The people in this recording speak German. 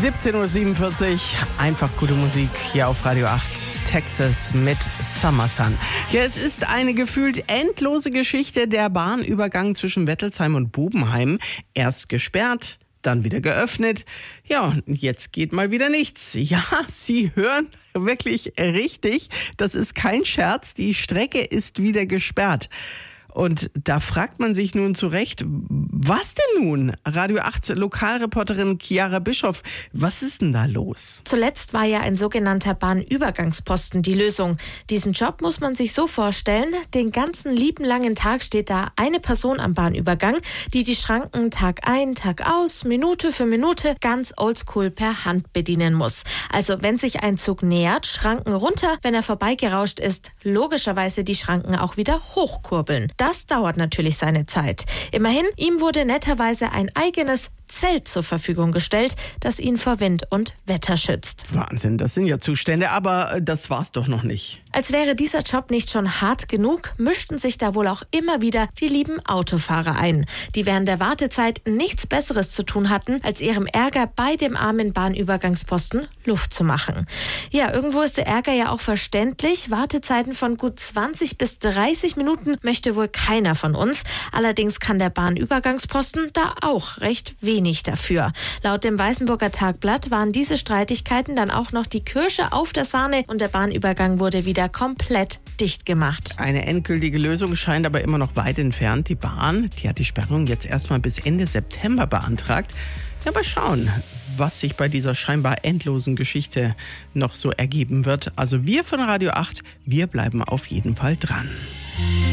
17:47 Uhr, einfach gute Musik hier auf Radio 8, Texas mit Summer Sun. Ja, es ist eine gefühlt endlose Geschichte, der Bahnübergang zwischen Wettelsheim und Bubenheim. Erst gesperrt, dann wieder geöffnet. Ja, und jetzt geht mal wieder nichts. Ja, Sie hören wirklich richtig, das ist kein Scherz, die Strecke ist wieder gesperrt. Und da fragt man sich nun zu Recht, was denn nun? Radio 8 Lokalreporterin Chiara Bischoff, was ist denn da los? Zuletzt war ja ein sogenannter Bahnübergangsposten die Lösung. Diesen Job muss man sich so vorstellen, den ganzen lieben langen Tag steht da eine Person am Bahnübergang, die Schranken Tag ein, Tag aus, Minute für Minute ganz oldschool per Hand bedienen muss. Also wenn sich ein Zug nähert, Schranken runter, wenn er vorbeigerauscht ist, logischerweise die Schranken auch wieder hochkurbeln. Das dauert natürlich seine Zeit. Immerhin, ihm wurde netterweise ein eigenes Zelt zur Verfügung gestellt, das ihn vor Wind und Wetter schützt. Wahnsinn, das sind ja Zustände, aber das war's doch noch nicht. Als wäre dieser Job nicht schon hart genug, mischten sich da wohl auch immer wieder die lieben Autofahrer ein, die während der Wartezeit nichts Besseres zu tun hatten, als ihrem Ärger bei dem armen Bahnübergangsposten Luft zu machen. Ja, irgendwo ist der Ärger ja auch verständlich. Wartezeiten von gut 20 bis 30 Minuten möchte wohl keiner von uns. Allerdings kann der Bahnübergangsposten da auch recht wenig dafür. Laut dem Weißenburger Tagblatt waren diese Streitigkeiten dann auch noch die Kirsche auf der Sahne und der Bahnübergang wurde wieder komplett dicht gemacht. Eine endgültige Lösung scheint aber immer noch weit entfernt. Die Bahn, die hat die Sperrung jetzt erstmal bis Ende September beantragt. Ja, mal schauen, was sich bei dieser scheinbar endlosen Geschichte noch so ergeben wird. Also wir von Radio 8, wir bleiben auf jeden Fall dran.